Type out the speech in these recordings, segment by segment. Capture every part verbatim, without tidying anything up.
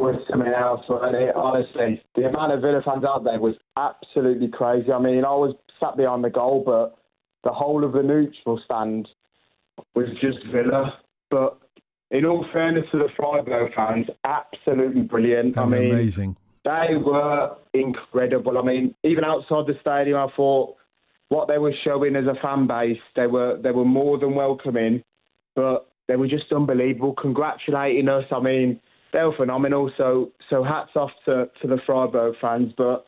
was something else, wasn't it? Honestly, the amount of Villa fans out there was absolutely crazy. I mean, I was sat behind the goal, but the whole of the neutral stand was just Villa. But in all fairness to the Freiburg fans, absolutely brilliant. They I were mean, amazing. They were incredible. I mean, even outside the stadium, I thought what they were showing as a fan base, they were they were more than welcoming, but they were just unbelievable, congratulating us. I mean, they were phenomenal. So so hats off to, to the Freiburg fans. But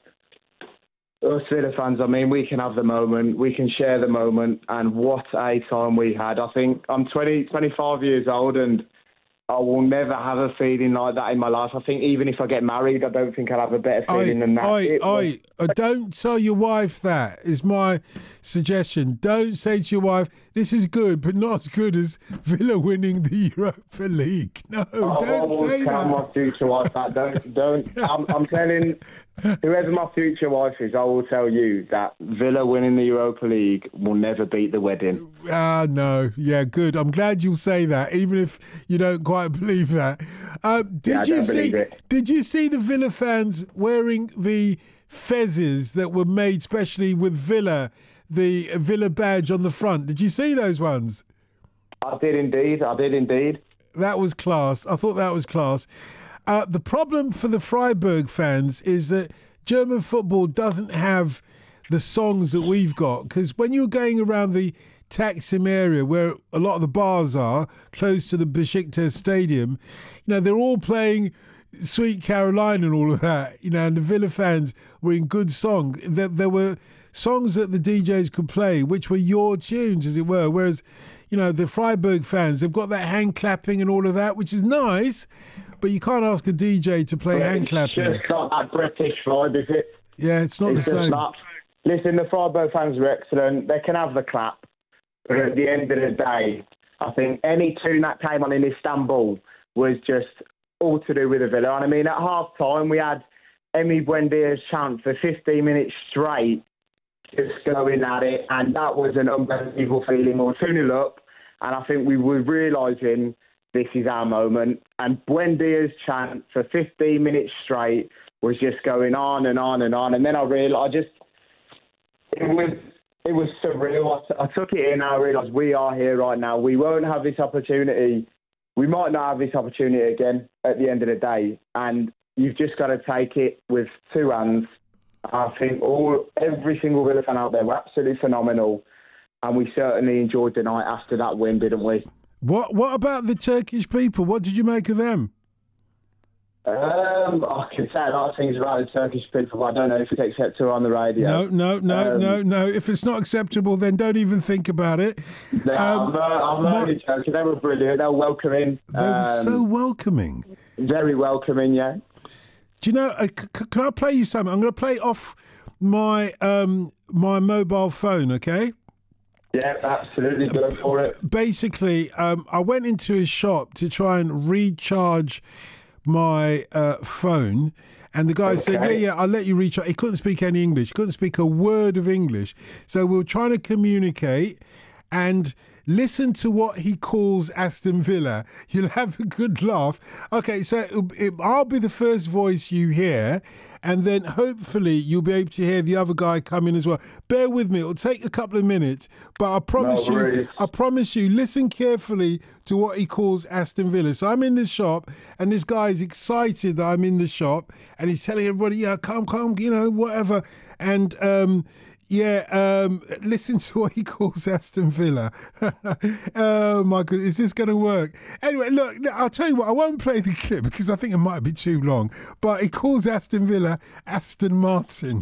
us Villa fans, I mean, we can have the moment, we can share the moment, and what a time we had. I think I'm twenty, twenty-five years old, and I will never have a feeling like that in my life. I think even if I get married, I don't think I'll have a better feeling I, than that. I, It I, was- uh, don't tell your wife that, is my suggestion. Don't say to your wife, this is good, but not as good as Villa winning the Europa League. No, I don't won't say tell that. my future wife that. Don't, don't. I'm, I'm telling whoever my future wife is, I will tell you that Villa winning the Europa League will never beat the wedding. Ah, no. Yeah, good. I'm glad you'll say that, even if you don't quite believe that. Uh, did Yeah, I you don't see? believe it. Did you see the Villa fans wearing the fezzes that were made specially with Villa, the Villa badge on the front? Did you see those ones? I did indeed. I did indeed. That was class. I thought that was class. Uh, the problem for the Freiburg fans is that German football doesn't have the songs that we've got, because when you're going around the Taksim area where a lot of the bars are close to the Besiktas stadium, you know, they're all playing Sweet Caroline and all of that, you know, and the Villa fans were in good song. There, there were songs that the D Js could play which were your tunes, as it were, whereas, you know, the Freiburg fans, they've got that hand clapping and all of that, which is nice, but you can't ask a D J to play But hand it's clapping. just not that British vibe, is it? Yeah, it's not It's the just same. not. Listen, the Freiburg fans are excellent. They can have the clap. But at the end of the day, I think any tune that came on in Istanbul was just all to do with the Villa. And I mean, at half time, we had Emi Buendia's chant for fifteen minutes straight, just going at it. And that was an unbelievable feeling. We were two nil up. And I think we were realising this is our moment. And Buendia's chant for fifteen minutes straight was just going on and on and on. And then I realised, I just, it was, it was surreal. I, t- I took it in and I realised we are here right now. We won't have this opportunity. We might not have this opportunity again at the end of the day. And you've just got to take it with two hands. I think all every single Villa fan out there were absolutely phenomenal. And we certainly enjoyed the night after that win, didn't we? What What about the Turkish people? What did you make of them? Um, I can say a lot of things about the Turkish people, but I don't know if it's acceptable on the radio. No, no, no, Um, no, no. If it's not acceptable, then don't even think about it. They, Um, I'm, uh, I'm my- only joking. They were brilliant. They were welcoming. They were um, so welcoming. very welcoming, yeah. Do you know? Uh, c- c- can I play you something? I'm going to play off my um, my mobile phone. Okay. Yeah, absolutely. Go for it. Basically, um, I went into a shop to try and recharge my uh, phone, and the guy said, yeah, Okay. yeah, I'll let you recharge. He couldn't speak any English. He couldn't speak a word of English. So we were trying to communicate, and listen to what he calls Aston Villa. You'll have a good laugh. Okay, so it, it, I'll be the first voice you hear, and then hopefully you'll be able to hear the other guy come in as well. Bear with me; it'll take a couple of minutes, but I promise No you, worries. I promise you, listen carefully to what he calls Aston Villa. So I'm in the shop, and this guy is excited that I'm in the shop, and he's telling everybody, "Yeah, come, come, you know, whatever," and um. Yeah, um, listen to what he calls Aston Villa. Oh my goodness, is this going to work? Anyway, look, I'll tell you what, I won't play the clip because I think it might be too long, but he calls Aston Villa Aston Martin.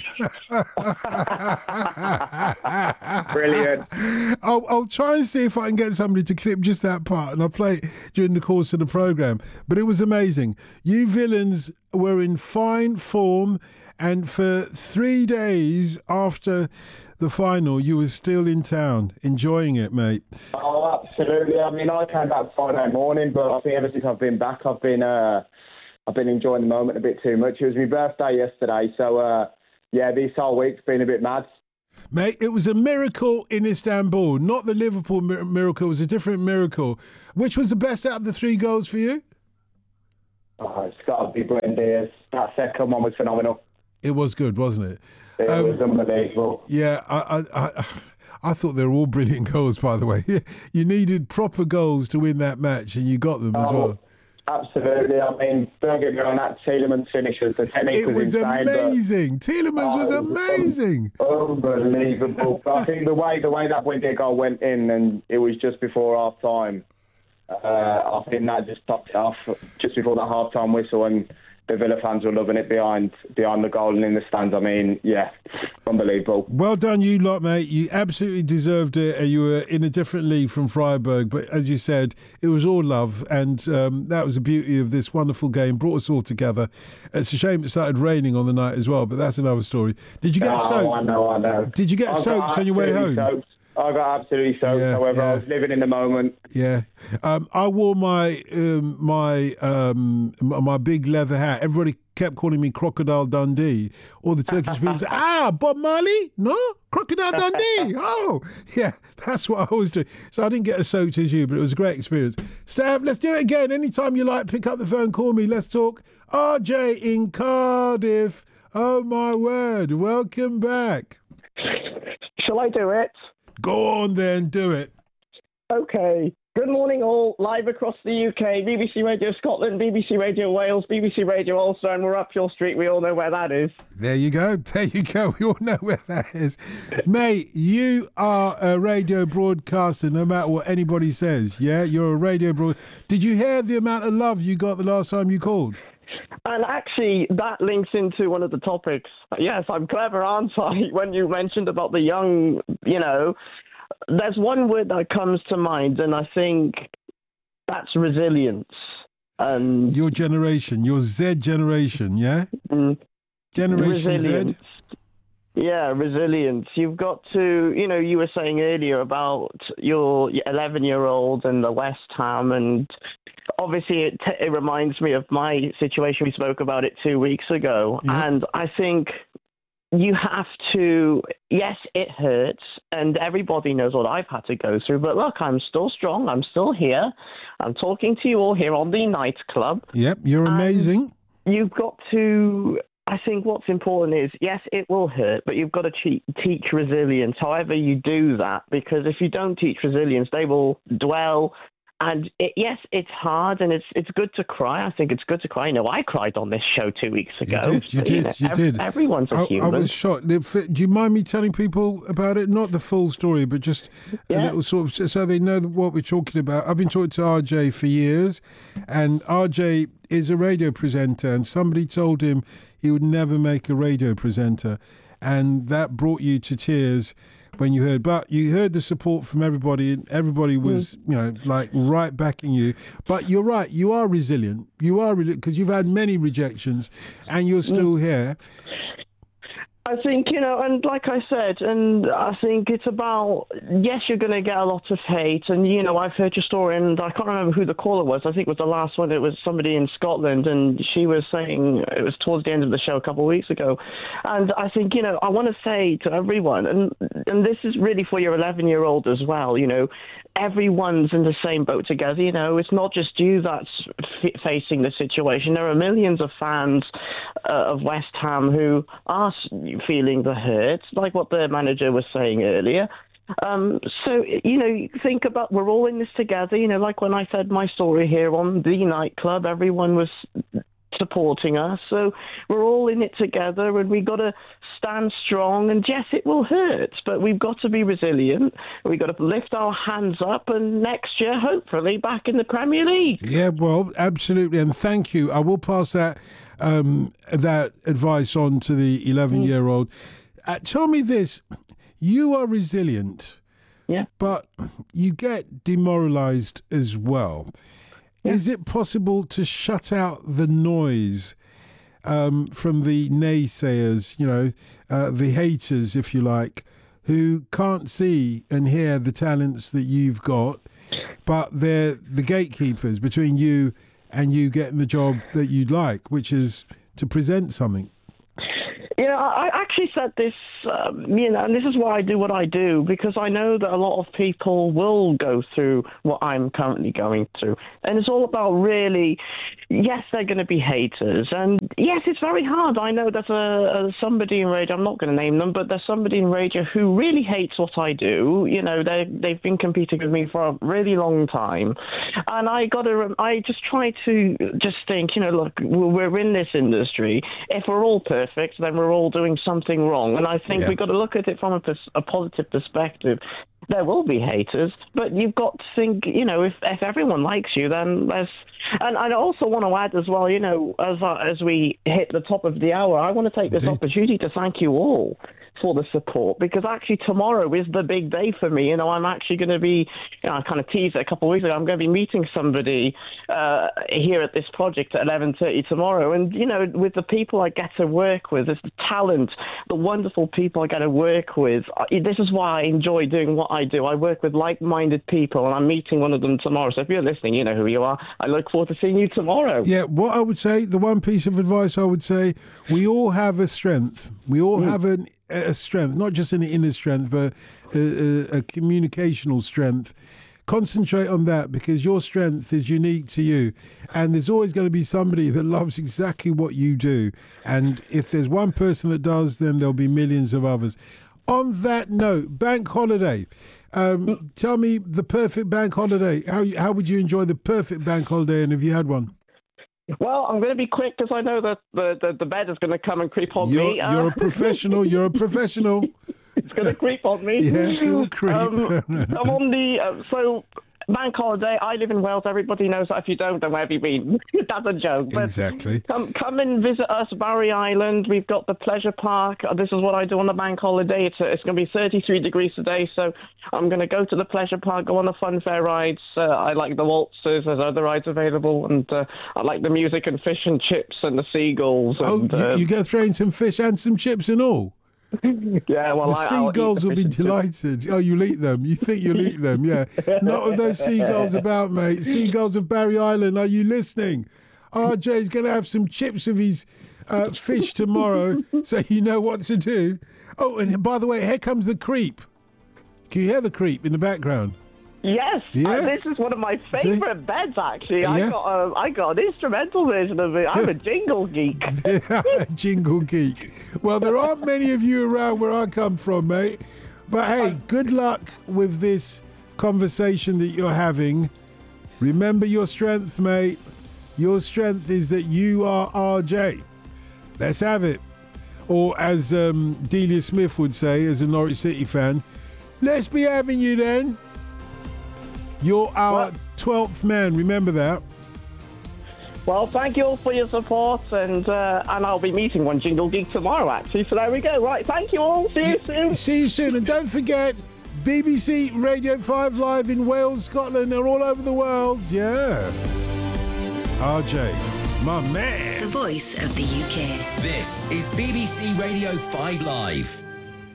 Brilliant. I'll, I'll try and see if I can get somebody to clip just that part, and I'll play it during the course of the programme. But it was amazing. You villains were in fine form, and for three days after the final, you were still in town, enjoying it, mate. Oh, absolutely. I mean, I came back Friday morning, but I think ever since I've been back, I've been uh, I've been enjoying the moment a bit too much. It was my birthday yesterday, so uh, yeah, this whole week's been a bit mad. Mate, it was a miracle in Istanbul, not the Liverpool mir- miracle. It was a different miracle. Which was the best out of the three goals for you? Oh, it's got to be Brent Diaz. That second one was phenomenal. It was good, wasn't it? It um, was unbelievable. Yeah, I, I, I, I thought they were all brilliant goals, by the way. You needed proper goals to win that match, and you got them as oh, well. Absolutely. I mean, don't get me wrong, that Tielemans finish was the technique it was, was insane. Amazing. Tielemans oh, was amazing. Unbelievable. But I think the way the way that Buendia goal went in, and it was just before half time. Uh, I think that just topped it off just before that half time whistle, and the Villa fans were loving it behind behind the goal and in the stands. I mean, yeah, unbelievable. Well done, you lot, mate. You absolutely deserved it. You were in a different league from Freiburg, but as you said, it was all love, and um, that was the beauty of this wonderful game. Brought us all together. It's a shame it started raining on the night as well, but that's another story. Did you get oh, soaked? I know, I know. Did you get I soaked on your way home? Soaked. I got absolutely soaked. Yeah, however, yeah. I was living in the moment. Yeah, um, I wore my um, my um, my big leather hat. Everybody kept calling me Crocodile Dundee. All the Turkish people said, "Ah, Bob Marley? No, Crocodile Dundee." Oh, yeah, that's what I was doing. So I didn't get as soaked as you, but it was a great experience. Stav, let's do it again. Anytime you like, pick up the phone, call me. Let's talk. R J in Cardiff. Oh my word! Welcome back. Shall I do it? Go on then, do it. Okay. Good morning all, live across the U K, B B C Radio Scotland, B B C Radio Wales, B B C Radio Ulster, and we're up your street, we all know where that is. There you go, there you go, we all know where that is. Mate, you are a radio broadcaster no matter what anybody says, yeah? You're a radio broad. Did you hear the amount of love you got the last time you called? And actually, that links into one of the topics. Yes, I'm clever, aren't I? When you mentioned about the young, you know, there's one word that comes to mind, and I think that's resilience. And your generation, your Z generation, yeah? Mm, Generation resilience. Z? Yeah, resilience. You've got to, you know, you were saying earlier about your eleven-year-old and the West Ham, and obviously it, t- it reminds me of my situation. We spoke about it two weeks ago, yeah. And I think you have to, yes, it hurts, and everybody knows what I've had to go through, but look, I'm still strong, I'm still here, I'm talking to you all here on the Nightclub. Yep, you're amazing. You've got to, I think what's important is, yes, it will hurt, but you've got to te- teach resilience, however you do that, because if you don't teach resilience, they will dwell. And it, yes, it's hard, and it's it's good to cry. I think it's good to cry. You know, I cried on this show two weeks ago. You did, you so, did, you, know, you ev- did. Everyone's a I, human. I was shocked. Do you mind me telling people about it? Not the full story, but just a yeah. little sort of, so they know what we're talking about. I've been talking to R J for years, and R J is a radio presenter, and somebody told him he would never make a radio presenter, and that brought you to tears when you heard, but you heard the support from everybody, and everybody was, mm. you know, like right backing you. But you're right, you are resilient. You are because you've had many rejections, and you're still mm. here. I think, you know, and like I said, and I think it's about, yes, you're going to get a lot of hate. And, you know, I've heard your story, and I can't remember who the caller was. I think it was the last one. It was somebody in Scotland, and she was saying, it was towards the end of the show a couple of weeks ago. And I think, you know, I want to say to everyone, and and this is really for your eleven-year-old as well, you know, everyone's in the same boat together. You know, it's not just you that's f- facing the situation. There are millions of fans uh, of West Ham who are feeling the hurt, like what the manager was saying earlier. Um, so, you know, think about, we're all in this together. You know, like when I said my story here on the Nightclub, everyone was supporting us. So we're all in it together, and we've got to stand strong. And yes, it will hurt, but we've got to be resilient. We've got to lift our hands up, and next year, hopefully, back in the Premier League. Yeah, well, absolutely. And thank you. I will pass that um, that advice on to the eleven-year-old. Uh, tell me this. You are resilient, yeah, but you get demoralised as well. Yeah. Is it possible to shut out the noise um, from the naysayers, you know, uh, the haters, if you like, who can't see and hear the talents that you've got, but they're the gatekeepers between you and you getting the job that you'd like, which is to present something? You Yeah, I actually said this, um, you know, and this is why I do what I do, because I know that a lot of people will go through what I'm currently going through. And it's all about really, yes, they're going to be haters. And yes, it's very hard. I know there's a, a somebody in radio, I'm not going to name them, but there's somebody in radio who really hates what I do. You know, they, they've been competing with me for a really long time. And I got to, I just try to just think, you know, look, we're in this industry. If we're all perfect, then we're all doing something wrong. And I think Yeah. we've got to look at it from a, pers- a positive perspective. There will be haters, but you've got to think, you know, if, if everyone likes you, then there's... And I also want to add as well, you know, as uh, as we hit the top of the hour, I want to take this Indeed. opportunity to thank you all for the support, because actually tomorrow is the big day for me. You know, I'm actually going to be, you know, I kind of teased it a couple of weeks ago, I'm going to be meeting somebody uh, here at this project at eleven thirty tomorrow. And, you know, with the people I get to work with, there's the talent, the wonderful people I get to work with. This is why I enjoy doing what I do. I work with like-minded people, and I'm meeting one of them tomorrow. So if you're listening, you know who you are. I look forward to seeing you tomorrow. Yeah, what I would say, the one piece of advice I would say, we all have a strength. We all mm. have an, a strength, not just an inner strength, but a, a, a communicational strength. Concentrate on that, because your strength is unique to you. And there's always going to be somebody that loves exactly what you do. And if there's one person that does, then there'll be millions of others. On that note, bank holiday. Um, tell me the perfect bank holiday. How how would you enjoy the perfect bank holiday, and have you had one? Well, I'm going to be quick because I know that the, the, the bed is going to come and creep on you're, me. Uh, You're a professional. You're a professional. It's going to creep on me. Yeah, it'll creep. Um, I'm on the... Uh, so... Bank holiday. I live in Wales. Everybody knows that. If you don't, then where have you been? That's a joke. But exactly. Come, come and visit us, Barry Island. We've got the pleasure park. This is what I do on the bank holiday. It's, it's going to be thirty-three degrees today, so I'm going to go to the pleasure park, go on the fun fair rides. Uh, I like the waltzes. There's other rides available, and uh, I like the music and fish and chips and the seagulls. And, oh, you, uh, you're going to throw in some fish and some chips and all? Yeah, well, the I, seagulls the will be chips. delighted. Oh, you'll eat them. You think you'll eat them, yeah. Not with those seagulls about, mate. Seagulls of Barry Island, are you listening? R J's going to have some chips of his uh, fish tomorrow, so you know what to do. Oh, and by the way, here comes the creep. Can you hear the creep in the background? Yes, Yeah. uh, this is one of my favourite beds, actually. Yeah. I got a, I got an instrumental version of it. I'm a jingle geek. Jingle geek. Well, there aren't many of you around where I come from, mate. But hey, good luck with this conversation that you're having. Remember your strength, mate. Your strength is that you are R J. Let's have it. Or as um, Delia Smith would say, as a Norwich City fan, let's be having you then. You're our Well- twelfth man, remember that. Well, thank you all for your support, and uh, and I'll be meeting one jingle geek tomorrow, actually. So there we go. Right, thank you all. See you soon. See you soon. And don't forget, B B C Radio five Live in Wales, Scotland, and all over the world. Yeah. R J, my man. The voice of the U K. This is B B C Radio five Live.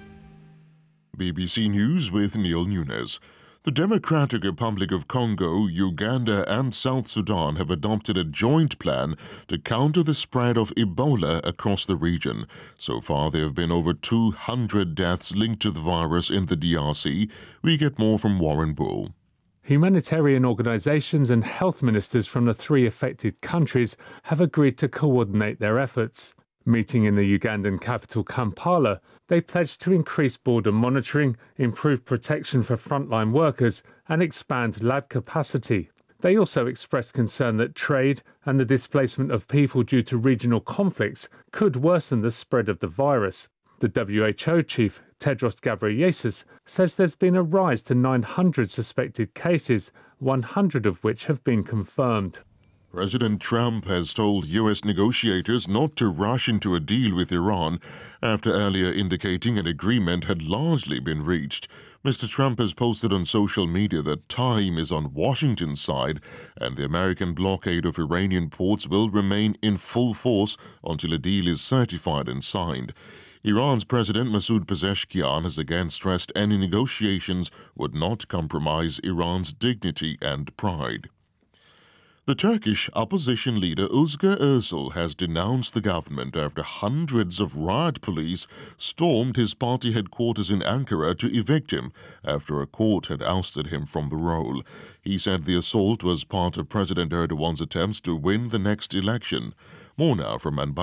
B B C News with Neil Nunes. The Democratic Republic of Congo, Uganda and South Sudan have adopted a joint plan to counter the spread of Ebola across the region. So far, there have been over two hundred deaths linked to the virus in the D R C. We get more from Warren Bull. Humanitarian organisations and health ministers from the three affected countries have agreed to coordinate their efforts. Meeting in the Ugandan capital Kampala, they pledged to increase border monitoring, improve protection for frontline workers and expand lab capacity. They also expressed concern that trade and the displacement of people due to regional conflicts could worsen the spread of the virus. The W H O chief, Tedros Ghebreyesus, says there's been a rise to nine hundred suspected cases, one hundred of which have been confirmed. President Trump has told U S negotiators not to rush into a deal with Iran after earlier indicating an agreement had largely been reached. Mister Trump has posted on social media that time is on Washington's side and the American blockade of Iranian ports will remain in full force until a deal is certified and signed. Iran's President Masoud Pezeshkian has again stressed any negotiations would not compromise Iran's dignity and pride. The Turkish opposition leader Özgür Özal has denounced the government after hundreds of riot police stormed his party headquarters in Ankara to evict him after a court had ousted him from the role. He said the assault was part of President Erdogan's attempts to win the next election. More now from Anbay.